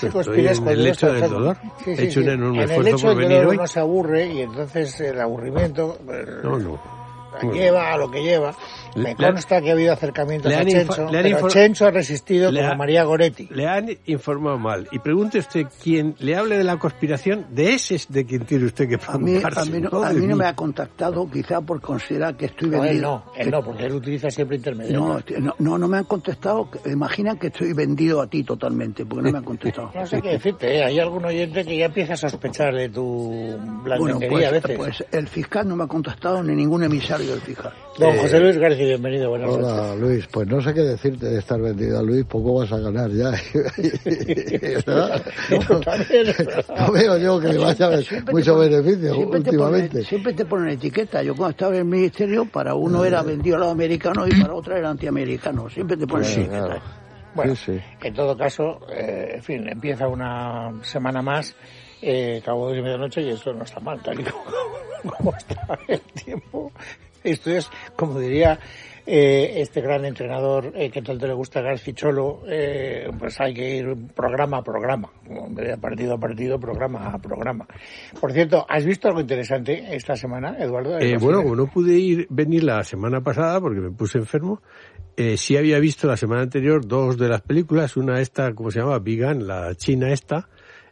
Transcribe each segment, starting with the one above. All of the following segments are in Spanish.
Estoy en el lecho del dolor. He hecho un enorme esfuerzo por venir hoy. Uno se aburre y entonces el aburrimiento lleva a lo que lleva. Me consta que ha habido acercamientos a Chencho, pero Chencho ha resistido como María Goretti. Le han informado mal. Y pregunte usted quién le hable de la conspiración, de ese es de quien tiene usted que preocuparse. A mí no me ha contactado, quizá por considerar que estoy vendido. Él no, porque él utiliza siempre intermediarios. No me han contestado. Imaginan que estoy vendido a ti totalmente, porque no me han contestado. No sé qué decirte, hay algún oyente que ya empieza a sospechar de tu blandenguería a veces. Pues el fiscal no me ha contestado, ni ningún emisario del fiscal. Don José Luis García, bienvenido, buenas noches. Hola, Luis, pues no sé qué decirte de estar vendido a Luis, poco vas a ganar ya. No veo yo que le vaya a haber mucho beneficio últimamente. Siempre te ponen etiqueta. Yo cuando estaba en el ministerio, para uno era vendido a los americanos y para otra era antiamericano. Siempre te ponen etiqueta. Claro. Bueno, en todo caso, en fin, empieza una semana más, cabo de medianoche, y esto no está mal, tal y como está el tiempo. Esto es, como diría este gran entrenador que tanto le gusta a García Cholo, pues hay que ir programa a programa, partido a partido, programa a programa. Por cierto, ¿has visto algo interesante esta semana, Eduardo? Bueno, como no pude venir la semana pasada porque me puse enfermo, sí había visto la semana anterior 2 de las películas, una esta, ¿cómo se llama? Vegan, la china esta,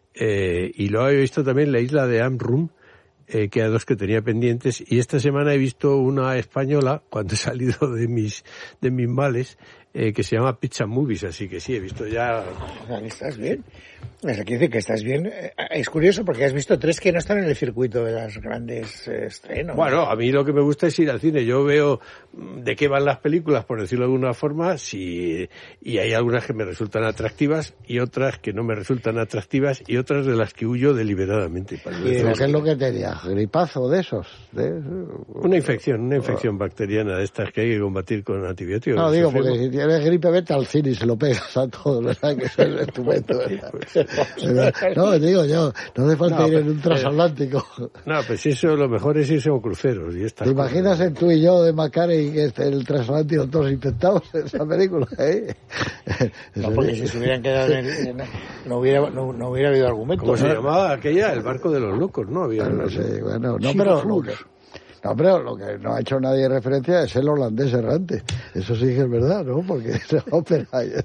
y luego había visto también La isla de Amrum, que eran 2 que tenía pendientes, y esta semana he visto una española, cuando he salido de mis males, que se llama Pizza Movies, así que sí, he visto ya... ¿Estás bien? Eso quiere decir que estás bien. Es curioso porque has visto 3 que no están en el circuito de las grandes estrenos. Bueno, a mí lo que me gusta es ir al cine. Yo veo de qué van las películas, por decirlo de alguna forma, y hay algunas que me resultan atractivas y otras que no me resultan atractivas y otras de las que huyo deliberadamente. ¿Qué es lo que tenía? ¿Gripazo de esos? Una infección bacteriana de estas que hay que combatir con antibióticos. No, digo, porque si tienes gripe, vete al cine y se lo pegas a todos, ¿verdad? Que eso es estupendo, ¿verdad? No, digo yo, no hace falta ir en un transatlántico. No, pues eso lo mejor es irse a cruceros y estas ¿Te imaginas en tú y yo de Macari que el transatlántico todos infectados en esa película? No, porque si se hubieran quedado no hubiera habido argumento. ¿Cómo se llamaba aquella? El barco de los locos, ¿no? No sé, bueno, no, pero lo que no ha hecho nadie referencia es el holandés errante. Eso sí que es verdad, ¿no? Porque esa ópera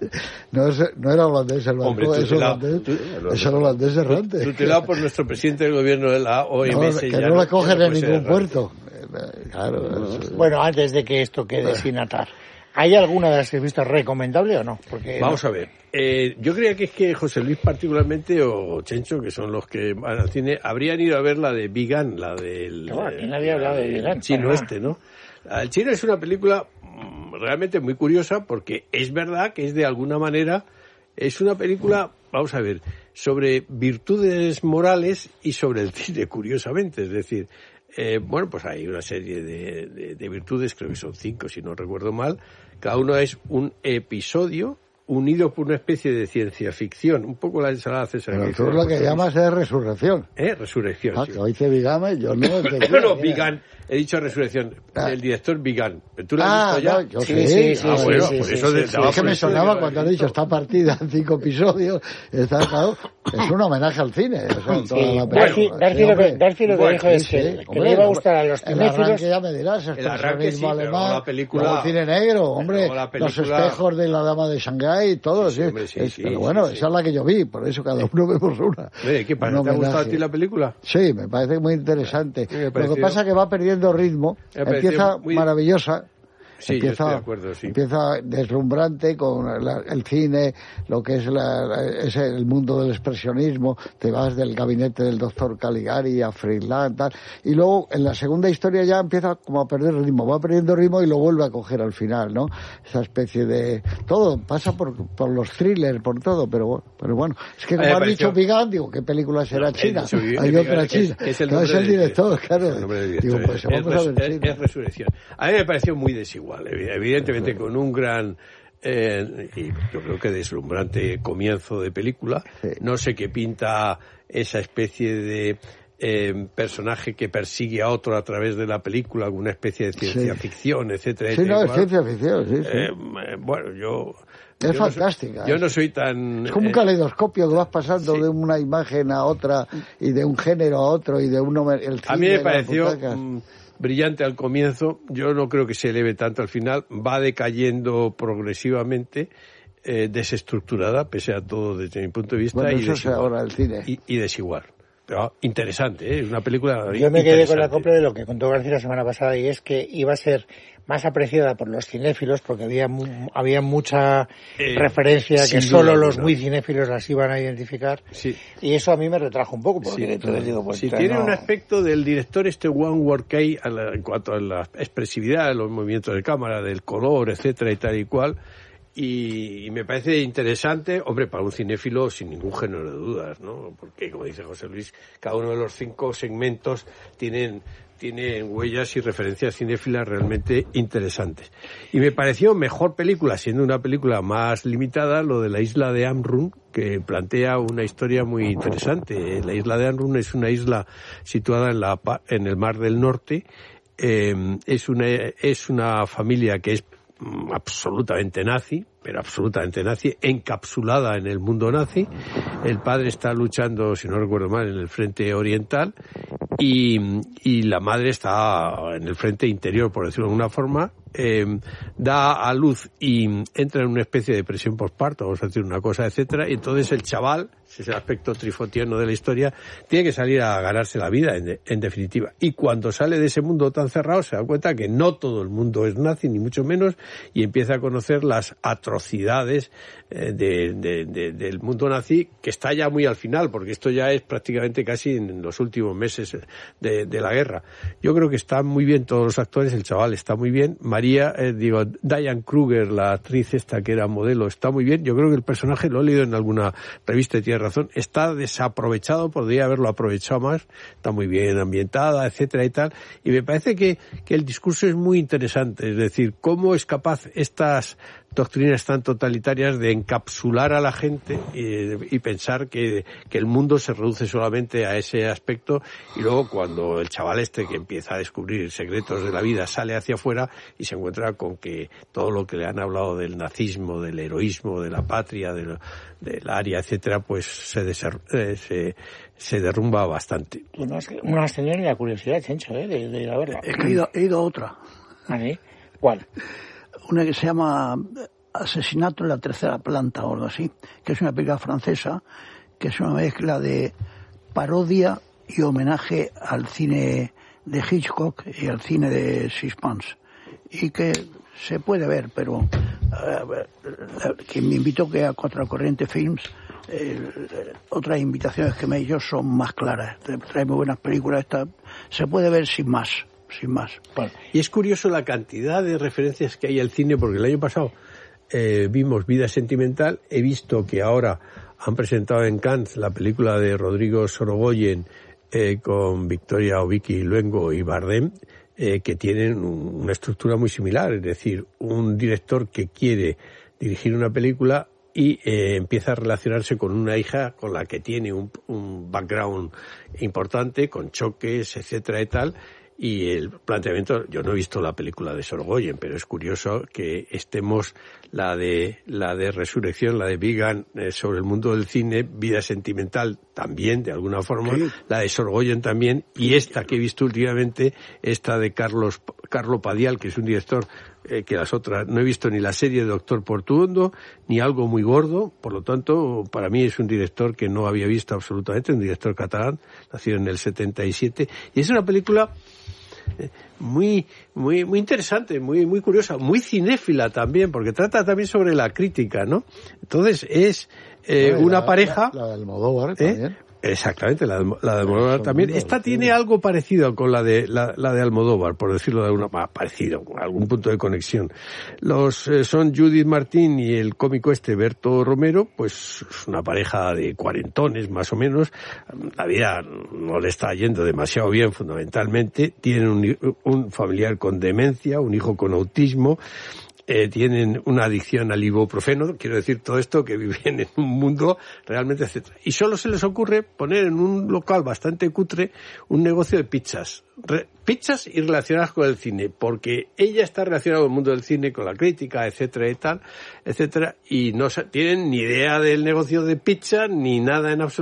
no era holandés el barco, es el holandés errante. Tutelado por nuestro presidente del gobierno de la OMS. Que no la cogen en ningún puerto. Claro. Bueno, antes de que esto quede sin atar, ¿hay alguna de las que has visto recomendable o no? Porque vamos a ver. Yo creía que es que José Luis particularmente o Chencho, que son los que van al cine, habrían ido a ver la de Vegan, la del... No, aquí nadie ha hablado de Vegan. Chino ¿no? El chino es una película realmente muy curiosa porque es verdad que es de alguna manera, es una película, vamos a ver, sobre virtudes morales y sobre el cine, curiosamente, es decir... bueno, pues hay una serie de virtudes, creo que son 5 si no recuerdo mal, cada uno es un episodio unido por una especie de ciencia ficción, un poco la ensalada César. Pero tú lo que llamas es resurrección. Resurrección, sí. Lo dice Vigame, yo no... No, Vigan, he dicho resurrección, el director Vigan. ¿Tú lo has visto ya? No, yo sí. Bueno, por eso... Es que me sonaba cuando has dicho, está partida en 5 episodios, está claro, es un homenaje al cine. García lo que dijo es que le iba a gustar a los cinéfilos... El arranque ya me dirás, el expresionismo alemán, luego cine negro, hombre, los espejos de la dama de Shanghái, y todo, pero bueno, esa es la que yo vi, por eso cada uno vemos una. ¿Qué pasa? ¿Te ha gustado a ti la película? Sí, me parece muy interesante. Lo que pasa es que va perdiendo ritmo, empieza maravillosa. Sí, yo estoy de acuerdo, sí. Empieza deslumbrante con el cine, lo que es el mundo del expresionismo, te vas del gabinete del doctor Caligari a Friedland, tal, y luego en la segunda historia ya empieza como a perder ritmo, va perdiendo ritmo y lo vuelve a coger al final, ¿no? Esa especie de... Todo pasa por los thrillers, por todo, pero bueno, es que como ha dicho Vigan, digo, ¿qué película será china? Hay otra china. Es el director, claro. Digo, pues vamos a ver. Es Resurrección. A mí me pareció muy desigual. Evidentemente con un gran y yo creo que deslumbrante comienzo de película. No sé qué pinta esa especie de personaje que persigue a otro a través de la película, alguna especie de ciencia ficción, etcétera. Sí, no, es ciencia ficción, sí. Bueno, yo Es fantástica. Yo no soy tan... Es como un caleidoscopio que vas pasando de una imagen a otra y de un género a otro y de uno... A mí me pareció brillante al comienzo. Yo no creo que se eleve tanto al final. Va decayendo progresivamente, desestructurada, pese a todo desde mi punto de vista. Bueno, y eso es ahora el cine. Y desigual. Pero interesante, es una película. Yo me quedé con la copla de lo que contó García la semana pasada, y es que iba a ser más apreciada por los cinéfilos porque había mucha referencia que solo los muy cinéfilos las iban a identificar. Sí. Y eso a mí me retrajo un poco porque entonces digo, pues tiene un aspecto del director One Ward Kay en cuanto a la expresividad, los movimientos de cámara, del color, etcétera y tal y cual. Y me parece interesante, hombre, para un cinéfilo sin ningún género de dudas, ¿no? Porque, como dice José Luis, cada uno de los 5 segmentos tienen huellas y referencias cinéfilas realmente interesantes. Y me pareció mejor película, siendo una película más limitada, lo de la isla de Amrun, que plantea una historia muy interesante. La isla de Amrun es una isla situada en el Mar del Norte. Es una familia que es absolutamente nazi, pero absolutamente nazi, encapsulada en el mundo nazi. El padre está luchando, si no recuerdo mal, en el frente oriental y la madre está en el frente interior, por decirlo de alguna forma. Da a luz y entra en una especie de depresión postparto, vamos a decir una cosa, etcétera, y entonces el chaval, ese es el aspecto trifotiano de la historia, tiene que salir a ganarse la vida, en definitiva. Y cuando sale de ese mundo tan cerrado se da cuenta que no todo el mundo es nazi, ni mucho menos, y empieza a conocer las atrocidades del mundo nazi, que está ya muy al final, porque esto ya es prácticamente casi en los últimos meses de la guerra. Yo creo que están muy bien todos los actores, el chaval está muy bien, Diane Kruger, la actriz esta que era modelo, está muy bien. Yo creo que el personaje, lo he leído en alguna revista y tiene razón, está desaprovechado, podría haberlo aprovechado más, está muy bien ambientada, etcétera y tal, y me parece que el discurso es muy interesante, es decir, cómo es capaz estas doctrinas tan totalitarias de encapsular a la gente y pensar que el mundo se reduce solamente a ese aspecto, y luego cuando el chaval que empieza a descubrir secretos de la vida sale hacia afuera y se encuentra con que todo lo que le han hablado del nazismo, del heroísmo, de la patria, del área, etcétera, pues se derrumba bastante. Tú no has tenido ni la curiosidad, Chencho, de ir a verla. He ido a otra. ¿Ah, sí? ¿Cuál? Una que se llama Asesinato en la tercera planta o algo así, que es una película francesa, que es una mezcla de parodia y homenaje al cine de Hitchcock y al cine de suspense, y que se puede ver, pero quien me invitó que a Contracorriente Films, otras invitaciones que me he hecho son más claras, trae muy buenas películas, esta se puede ver sin más. Bueno. Y es curioso la cantidad de referencias que hay al cine, porque el año pasado vimos Vida Sentimental, he visto que ahora han presentado en Cannes la película de Rodrigo Sorogoyen con Victoria o Vicky Luengo y Bardem, que tienen una estructura muy similar, es decir, un director que quiere dirigir una película y empieza a relacionarse con una hija con la que tiene un background importante, con choques, etcétera y tal. Y el planteamiento, yo no he visto la película de Sorogoyen, pero es curioso que estemos la de Resurrección, la de Vigan, sobre el mundo del cine, Vida Sentimental también, de alguna forma, sí. La de Sorogoyen también, y esta que he visto últimamente, esta de Carlo Padial, que es un director que las otras, no he visto ni la serie de Doctor Portuondo, ni Algo muy gordo, por lo tanto, para mí es un director que no había visto absolutamente, un director catalán, nacido en el 77, y es una película muy interesante, muy curiosa, muy cinéfila también, porque trata también sobre la crítica, ¿no? Entonces es una pareja... La de Almodóvar también. Exactamente, la de Almodóvar también. Esta tiene algo parecido con la de Almodóvar, por decirlo de alguna manera, parecido, con algún punto de conexión. Son Judith Martín y el cómico Berto Romero, pues es una pareja de cuarentones, más o menos. La vida no le está yendo demasiado bien, fundamentalmente. Tienen un familiar con demencia, un hijo con autismo. tienen una adicción al ibuprofeno, quiero decir todo esto, que viven en un mundo realmente, etcétera. Y solo se les ocurre poner en un local bastante cutre un negocio de pizzas. Pizzas y relacionadas con el cine, porque ella está relacionada con el mundo del cine, con la crítica, etcétera y tal, etcétera, y no tienen ni idea del negocio de pizza, ni nada en absoluto.